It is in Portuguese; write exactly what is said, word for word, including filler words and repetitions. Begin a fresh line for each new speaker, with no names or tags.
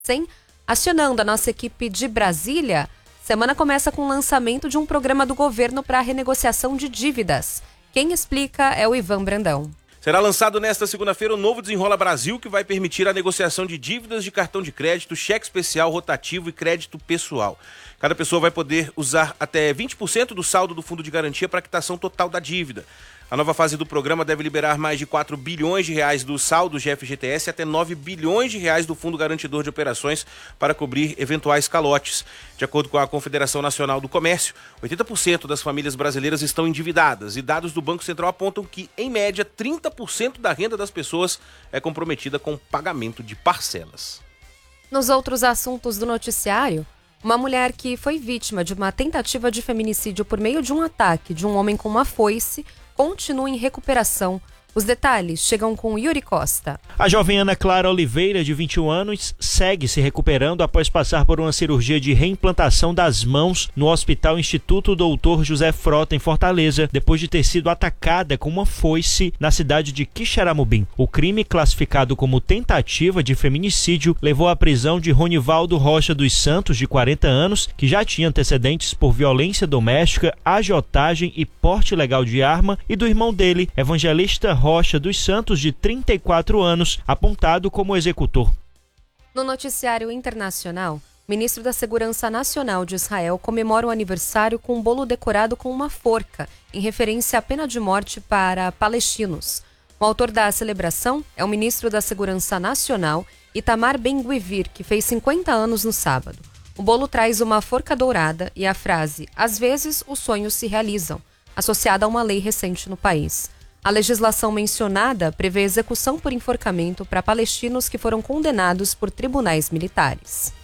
Sim, acionando a nossa equipe de Brasília, semana começa com o lançamento de um programa do governo para renegociação de dívidas. Quem explica é o Ivan Brandão.
Será lançado nesta segunda-feira o novo Desenrola Brasil, que vai permitir a negociação de dívidas de cartão de crédito, cheque especial, rotativo e crédito pessoal. Cada pessoa vai poder usar até vinte por cento do saldo do fundo de garantia para a quitação total da dívida. A nova fase do programa deve liberar mais de quatro bilhões de reais do saldo de F G T S e até nove bilhões de reais do Fundo Garantidor de Operações para cobrir eventuais calotes. De acordo com a Confederação Nacional do Comércio, oitenta por cento das famílias brasileiras estão endividadas e dados do Banco Central apontam que, em média, trinta por cento da renda das pessoas é comprometida com pagamento de parcelas.
Nos outros assuntos do noticiário, uma mulher que foi vítima de uma tentativa de feminicídio por meio de um ataque de um homem com uma foice continua em recuperação. Os detalhes chegam com Yuri Costa.
A jovem Ana Clara Oliveira, de vinte e um anos, segue se recuperando após passar por uma cirurgia de reimplantação das mãos no Hospital Instituto doutor José Frota, em Fortaleza, depois de ter sido atacada com uma foice na cidade de Quixeramobim. O crime, classificado como tentativa de feminicídio, levou à prisão de Ronivaldo Rocha dos Santos, de quarenta anos, que já tinha antecedentes por violência doméstica, agiotagem e porte ilegal de arma, e do irmão dele, Evangelista Rocha dos Santos, de trinta e quatro anos, apontado como executor.
No noticiário internacional, o ministro da Segurança Nacional de Israel comemora o aniversário com um bolo decorado com uma forca, em referência à pena de morte para palestinos. O autor da celebração é o ministro da Segurança Nacional, Itamar Ben-Gvir, que fez cinquenta anos no sábado. O bolo traz uma forca dourada e a frase "Às vezes os sonhos se realizam", associada a uma lei recente no país. A legislação mencionada prevê execução por enforcamento para palestinos que foram condenados por tribunais militares.